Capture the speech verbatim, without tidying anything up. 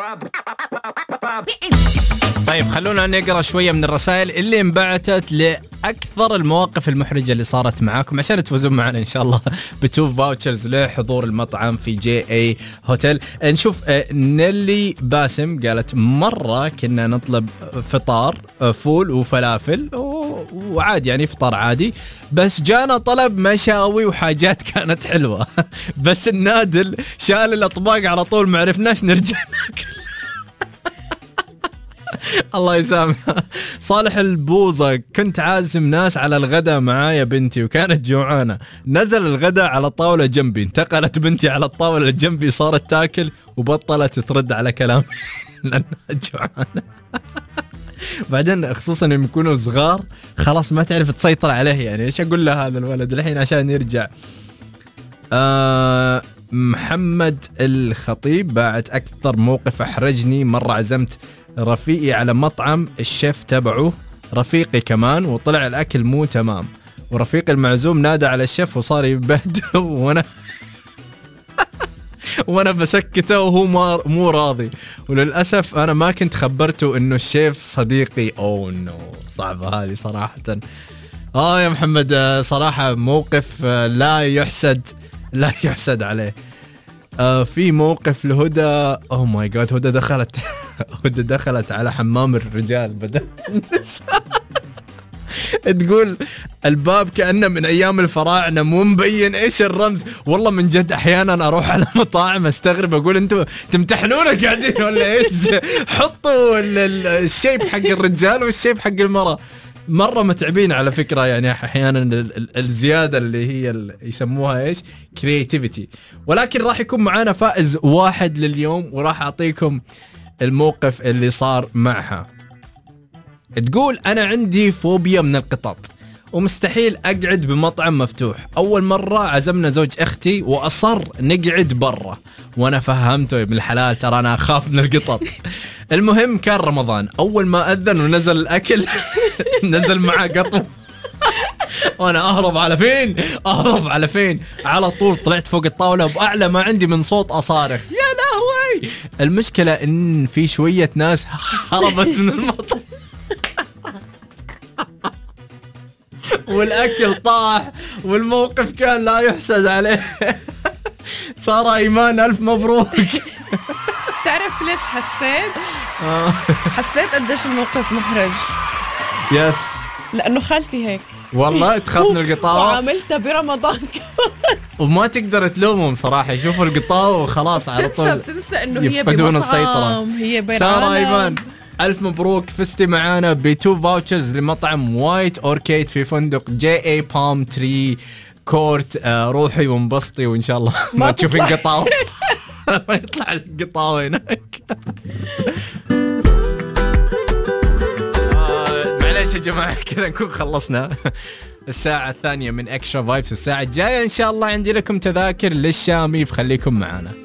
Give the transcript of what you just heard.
طيب خلونا نقرأ شوية من الرسائل اللي انبعتت لأكثر المواقف المحرجة اللي صارت معاكم عشان تفوزون معنا إن شاء الله بتو فاوتشرز لحضور المطعم في جي اي هوتيل. نشوف نيلي باسم قالت مرة كنا نطلب فطار فول وفلافل وعادي يعني فطار عادي، بس جانا طلب مشاوي وحاجات كانت حلوة بس النادل شال الأطباق على طول ما عرفناش نرجع ناكل. الله يسامحه. صالح البوظة كنت عازم ناس على الغداء معايا بنتي وكانت جوعانة، نزل الغداء على طاولة جنبي، انتقلت بنتي على الطاولة جنبي صارت تاكل وبطلت ترد على كلامي لأنها جوعانة. بعدين خصوصا يوم يكونوا صغار خلاص ما تعرف تسيطر عليه، يعني ايش اقول له هذا الولد الحين عشان يرجع. آه محمد الخطيب بعد اكثر موقف احرجني، مرة عزمت رفيقي على مطعم الشيف تبعه رفيقي كمان وطلع الاكل مو تمام، ورفيقي المعزوم نادى على الشيف وصار يبهدله وانا وانا بسكته وهو مو راضي، وللاسف انا ما كنت خبرته انه الشيف صديقي. اوه نو صعبه هذه صراحه. اه يا محمد صراحه موقف لا يحسد لا يحسد عليه. آه في موقف لهدى، اوه ماي جاد، هدى دخلت هدى دخلت على حمام الرجال بدل النساء. تقول الباب كأنه من أيام الفراعنة مو مبين إيش الرمز. والله من جد أحيانا أروح على مطاعم أستغرب أقول أنتوا تمتحنونا قاعدين ولا إيش؟ حطوا الشيب حق الرجال والشيب حق المرأة. مرة متعبين على فكرة، يعني أحيانا الزيادة اللي هي يسموها إيش كرياتيفيتي. ولكن راح يكون معانا فائز واحد لليوم وراح أعطيكم الموقف اللي صار معها. تقول أنا عندي فوبيا من القطط ومستحيل أقعد بمطعم مفتوح. أول مرة عزمنا زوج أختي وأصر نقعد برا وأنا فهمته يا ابن الحلال ترى أنا أخاف من القطط. المهم كان رمضان، أول ما أذن ونزل الأكل نزل معه قطو وأنا أهرب على فين أهرب على فين على طول طلعت فوق الطاولة بأعلى ما عندي من صوت أصارخ يا لهوي. المشكلة إن في شوية ناس هربت من المطعم والأكل طاح والموقف كان لا يحسد عليه. سارة إيمان ألف مبروك. تعرف ليش حسيت؟ حسيت قديش الموقف محرج. يس لأنه خالتي هيك والله تخاف من القطاوة وعملتها برمضان وما تقدر تلومهم صراحة، يشوفوا القطاوة وخلاص على طول تنسى إنه هي يفقدون السيطرة. هي بين سارة إيمان ألف مبروك، فزتي معانا بتو فاوتشرز لمطعم وايت أوركيد في فندق جي اي بالم تري كورت. آه روحي وانبسطي وإن شاء الله ما تشوفين قطاوة ما يطلع القطاوة هناك. آه معليش يا جماعة كذا نكون خلصنا الساعة الثانية من اكسترا فايبس. الساعة الجاية إن شاء الله عندي لكم تذاكر للشامي فخليكم معانا.